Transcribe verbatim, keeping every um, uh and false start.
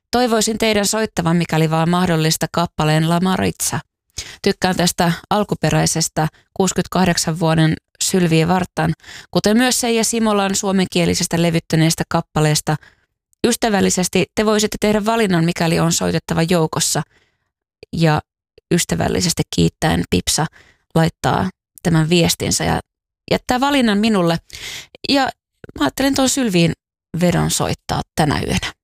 Toivoisin teidän soittavan, mikäli vaan mahdollista, kappaleen La Maritza. Tykkään tästä alkuperäisestä kuusikymmentäkahdeksan vuoden Sylvie Vartan, kuten myös Seija Simolan suomenkielisestä levyttäneestä kappaleesta. Ystävällisesti te voisitte tehdä valinnan, mikäli on soitettava joukossa. Ja ystävällisesti kiittäen Pipsa laittaa tämän viestinsä ja jättää valinnan minulle. Ja mä ajattelin tuon Sylviin vedon soittaa tänä yönä.